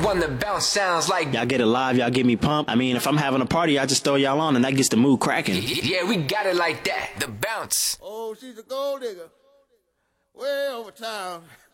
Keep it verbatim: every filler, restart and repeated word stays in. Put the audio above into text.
one that bounce sounds like. Y'all get it live, y'all get me pumped. I mean, if I'm having a party, I just throw y'all on and that gets the mood cracking. Yeah, we got it like that. The bounce. Oh, she's a gold digger. Way over town.